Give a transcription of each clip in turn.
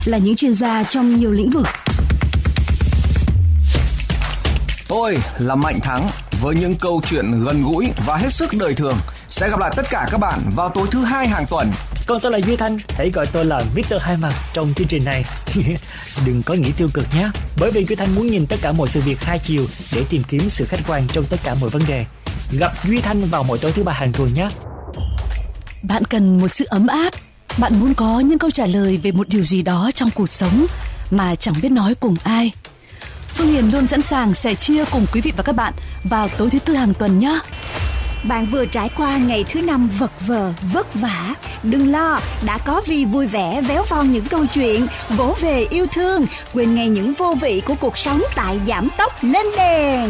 là những chuyên gia trong nhiều lĩnh vực. Tôi là Mạnh Thắng với những câu chuyện gần gũi và hết sức đời thường. Sẽ gặp lại tất cả các bạn vào tối thứ Hai hàng tuần. Còn tôi là Duy Thanh, hãy gọi tôi là Mr. Hai Mặt trong chương trình này. Đừng có nghĩ tiêu cực nhé, bởi vì Duy Thanh muốn nhìn tất cả mọi sự việc hai chiều để tìm kiếm sự khách quan trong tất cả mọi vấn đề. Gặp Duy Thanh vào mỗi tối thứ Ba hàng tuần nhé. Bạn cần một sự ấm áp. Bạn muốn có những câu trả lời về một điều gì đó trong cuộc sống mà chẳng biết nói cùng ai. Phương Hiền luôn sẵn sàng sẻ chia cùng quý vị và các bạn vào tối thứ Tư hàng tuần nhé. Bạn vừa trải qua ngày thứ Năm vật vờ, vất vả. Đừng lo, đã có Vi vui vẻ véo von những câu chuyện, vỗ về yêu thương, quên ngay những vô vị của cuộc sống tại Giảm Tốc Lên Đèn.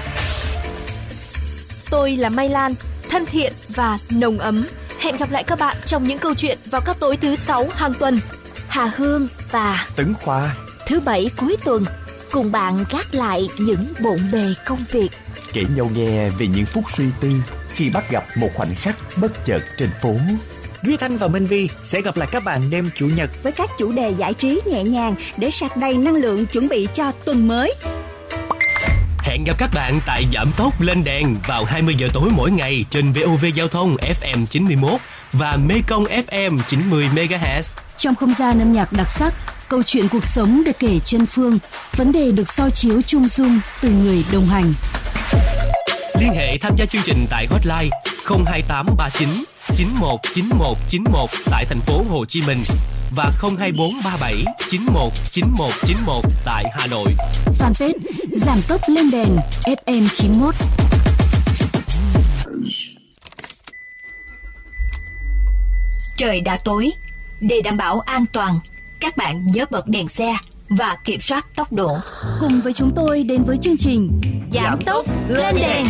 Tôi là Mai Lan, thân thiện và nồng ấm. Hẹn gặp lại các bạn trong những câu chuyện vào các tối thứ Sáu hàng tuần. Hà Hương và Tấn Khoa thứ Bảy cuối tuần cùng bạn gác lại những bộn bề công việc, kể nhau nghe về những phút suy tư khi bắt gặp một khoảnh khắc bất chợt trên phố. Duy Thanh và Minh Vi sẽ gặp lại các bạn đêm Chủ nhật với các chủ đề giải trí nhẹ nhàng để sạc đầy năng lượng chuẩn bị cho tuần mới. Hẹn gặp các bạn tại Giảm Tốc Lên Đèn vào 20 giờ tối mỗi ngày trên VOV Giao thông FM 91 và Mekong FM 90 MHz. Trong không gian âm nhạc đặc sắc, câu chuyện cuộc sống được kể trên phương, vấn đề được soi chiếu chung dung từ người đồng hành. Liên hệ tham gia chương trình tại hotline 02839 919191 tại thành phố Hồ Chí Minh và 02437 919191 tại Hà Nội. Fanpage Giảm Tốc Lên Đèn FM 91. Trời đã tối. Để đảm bảo an toàn, các bạn nhớ bật đèn xe và kiểm soát tốc độ. Cùng với chúng tôi đến với chương trình Giảm Tốc Lên Đèn.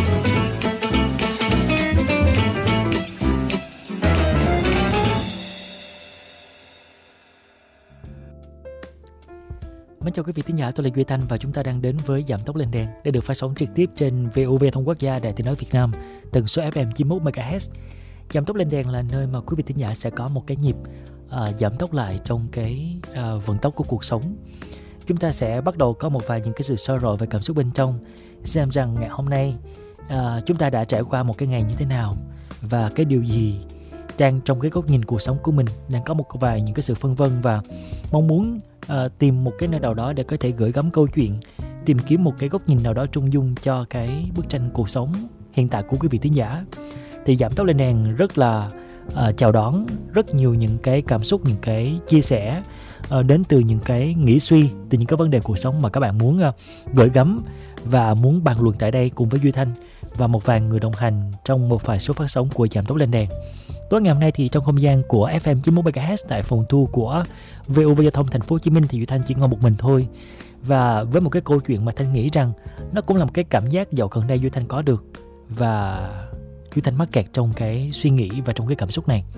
Mến chào quý vị thính giả, tôi là Duy Thanh và chúng ta đang đến với Giảm Tốc Lên Đèn để được phát sóng trực tiếp trên VOV Thông Quốc gia Đài Tiếng nói Việt Nam, tần số FM 91 MHz. Giảm Tốc Lên Đèn là nơi mà quý vị thính giả sẽ có một cái nhịp giảm tốc lại trong cái vận tốc của cuộc sống. Chúng ta sẽ bắt đầu có một vài những cái sự soi rọi về cảm xúc bên trong, xem rằng ngày hôm nay chúng ta đã trải qua một cái ngày như thế nào và cái điều gì đang trong cái góc nhìn cuộc sống của mình, đang có một vài những cái sự phân vân và mong muốn tìm một cái nơi nào đó để có thể gửi gắm câu chuyện, tìm kiếm một cái góc nhìn nào đó trung dung cho cái bức tranh cuộc sống hiện tại của quý vị thính giả. Thì Giảm Tốc Lên Đèn rất là chào đón rất nhiều những cái cảm xúc, những cái chia sẻ đến từ những cái nghĩ suy, từ những cái vấn đề cuộc sống mà các bạn muốn gửi gắm và muốn bàn luận tại đây cùng với Duy Thanh và một vài người đồng hành trong một vài số phát sóng của Giảm Tốc Lên Đèn. Tối ngày hôm nay thì trong không gian của FM 91 MHz tại phòng thu của VOV Giao thông Thành phố Hồ Chí Minh thì Duy Thanh chỉ ngồi một mình thôi, và với một cái câu chuyện mà Thanh nghĩ rằng nó cũng là một cái cảm giác dạo gần đây Duy Thanh có được, và Duy Thanh mắc kẹt trong cái suy nghĩ và trong cái cảm xúc này.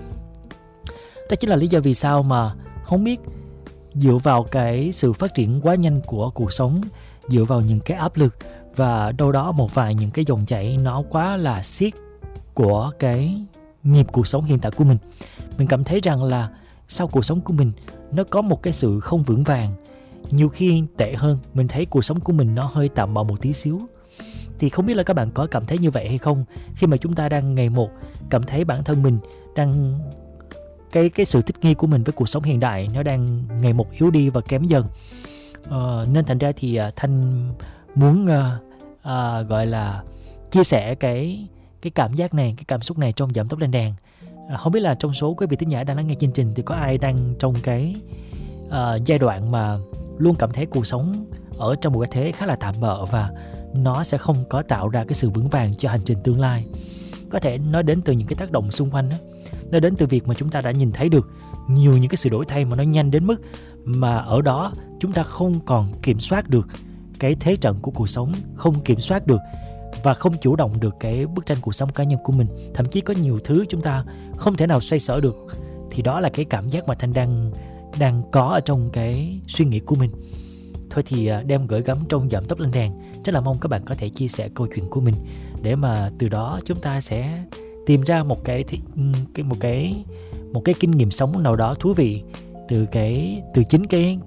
Đó chính là lý do vì sao mà không biết dựa vào cái sự phát triển quá nhanh của cuộc sống, dựa vào những cái áp lực và đâu đó một vài những cái dòng chảy nó quá là siết của cái nhịp cuộc sống hiện tại của mình cảm thấy rằng là sau cuộc sống của mình nó có một cái sự không vững vàng. Nhiều khi tệ hơn, mình thấy cuộc sống của mình nó hơi tạm bợ một tí xíu. Thì không biết là các bạn có cảm thấy như vậy hay không, khi mà chúng ta đang ngày một cảm thấy bản thân mình đang cái sự thích nghi của mình với cuộc sống hiện đại nó đang ngày một yếu đi và kém dần. Nên thành ra thì Thanh muốn gọi là chia sẻ cái cảm giác này, cái cảm xúc này trong Giảm Tốc Lên Đèn. Không biết là trong số quý vị thính giả đang lắng nghe chương trình thì có ai đang trong cái giai đoạn mà luôn cảm thấy cuộc sống ở trong một cái thế khá là tạm bợ và nó sẽ không có tạo ra cái sự vững vàng cho hành trình tương lai. Có thể nó đến từ những cái tác động xung quanh đó. Nó đến từ việc mà chúng ta đã nhìn thấy được nhiều những cái sự đổi thay mà nó nhanh đến mức mà ở đó chúng ta không còn kiểm soát được cái thế trận của cuộc sống, không kiểm soát được và không chủ động được cái bức tranh cuộc sống cá nhân của mình. Thậm chí có nhiều thứ chúng ta không thể nào xoay sở được. Thì đó là cái cảm giác mà Thanh đang có ở trong cái suy nghĩ của mình. Thôi thì đem gửi gắm trong Giảm Tốc Lên Đèn. Rất là mong các bạn có thể chia sẻ câu chuyện của mình để mà từ đó chúng ta sẽ tìm ra một cái kinh nghiệm sống nào đó thú vị từ chính